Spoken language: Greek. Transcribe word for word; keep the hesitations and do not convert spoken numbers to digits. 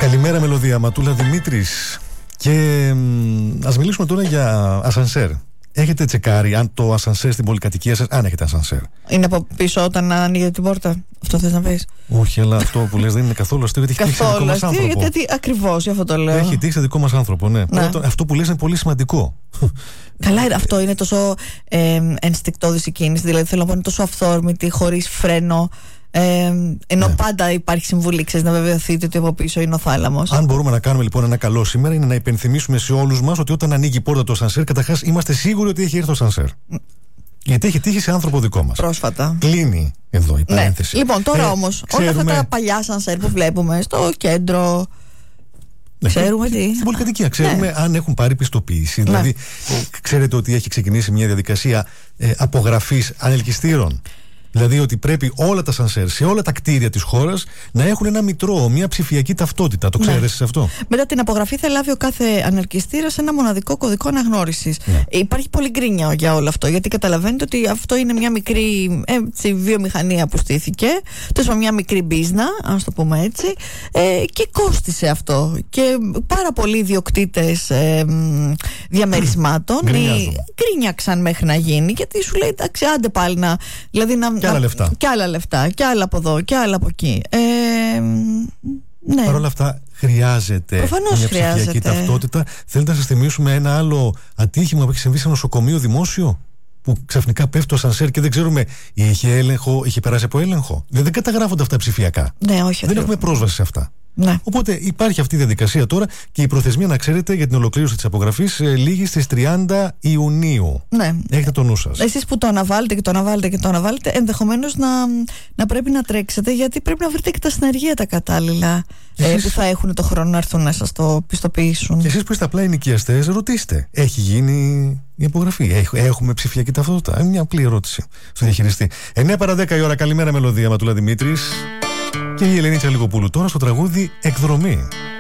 Καλημέρα, Μελωδία. Ματούλα Δημήτρης. Και ας μιλήσουμε τώρα για ασανσέρ. Έχετε τσεκάρει αν το ασανσέρ στην πολυκατοικία σας, αν έχετε ασανσέρ, είναι από πίσω όταν ανοίγει την πόρτα? Αυτό θες να πεις? Όχι, αλλά αυτό που λες δεν είναι καθόλου αστείο, γιατί έχει τύχει σε δικό μας άνθρωπο. Γιατί ακριβώς γι' αυτό το λέω. Έχει τύχει σε δικό μας άνθρωπο, ναι. ναι. Αυτό που λες είναι πολύ σημαντικό. Καλά, αυτό είναι τόσο ε, ενστικτώδης η κίνηση. Δηλαδή θέλω να πω είναι τόσο αυθόρμητη, χωρίς φρένο. Ε, ενώ ναι. πάντα υπάρχει συμβουλή, ξέρεις, να βεβαιωθείτε ότι από πίσω είναι ο θάλαμος. Αν μπορούμε να κάνουμε λοιπόν ένα καλό σήμερα, είναι να υπενθυμίσουμε σε όλους μας ότι όταν ανοίγει η πόρτα του ασανσέρ, καταρχάς είμαστε σίγουροι ότι έχει έρθει το ασανσέρ. Γιατί έχει τύχει σε άνθρωπο δικό μας. Πρόσφατα. Κλείνει εδώ η παρένθεση. Ναι. Λοιπόν, τώρα ε, όμως, ξέρουμε... όλα αυτά τα παλιά ασανσέρ που βλέπουμε στο κέντρο. Ναι, ξέρουμε τι. Στην πολυκατοικία. Ξέρουμε ναι. αν έχουν πάρει πιστοποίηση. Ναι. Δηλαδή, ξέρετε ότι έχει ξεκινήσει μια διαδικασία ε, απογραφής ανελκυστήρων. Δηλαδή ότι πρέπει όλα τα ασανσέρ σε όλα τα κτίρια της χώρας να έχουν ένα μητρό, μια ψηφιακή ταυτότητα. Το ξέρεις σε αυτό? Μετά την απογραφή θα λάβει ο κάθε ανελκυστήρας ένα μοναδικό κωδικό αναγνώρισης. Ναι. Υπάρχει πολύ γκρίνια για όλο αυτό, γιατί καταλαβαίνετε ότι αυτό είναι μια μικρή έτσι, βιομηχανία που στήθηκε, τόσο μια μικρή μπίζνα, ας το πούμε έτσι, ε, και κόστισε αυτό. Και πάρα πολλοί ιδιοκτήτες ε, διαμερισμάτων γκρίνιαξαν μέχρι να γίνει, γιατί σου λέει εντάξει, άντε πάλι να. Δηλαδή να και άλλα λεφτά. Και άλλα λεφτά, και άλλα από εδώ, και άλλα από εκεί. Ε, ναι. Παρ' όλα αυτά, χρειάζεται Προφανώς μια χρειάζεται. ψηφιακή ταυτότητα. Θέλετε να σας θυμίσουμε ένα άλλο ατύχημα που έχει συμβεί σε νοσοκομείο δημόσιο? Που ξαφνικά πέφτει το ασανσέρ και δεν ξέρουμε, είχε έλεγχο, είχε περάσει από έλεγχο. Δεν, δεν καταγράφονται αυτά ψηφιακά. Ναι, όχι. Δεν έχουμε πρόσβαση σε αυτά. Ναι. Οπότε υπάρχει αυτή η διαδικασία τώρα και η προθεσμία, να ξέρετε, για την ολοκλήρωση της απογραφής ε, λήγει στις τριάντα Ιουνίου. Ναι. Έχετε το νου σας. Εσείς που το αναβάλλετε και το αναβάλλετε και το αναβάλλετε, ενδεχομένως να, να πρέπει να τρέξετε, γιατί πρέπει να βρείτε και τα συνεργεία τα κατάλληλα εσείς... ε, που θα έχουν το χρόνο να έρθουν να σας το πιστοποιήσουν. Και εσείς που είστε απλά ενοικιαστές, ρωτήστε. Έχει γίνει η απογραφή? Έχουμε ψηφιακή ταυτότητα? Είναι μια απλή ερώτηση στο διαχειριστή. εννιά παρά δέκα η ώρα. Καλημέρα, Μελωδία. Ματούλα Δημήτρης. Και η Ελενίτσα Λιγοπούλου τώρα στο τραγούδι Εκδρομή.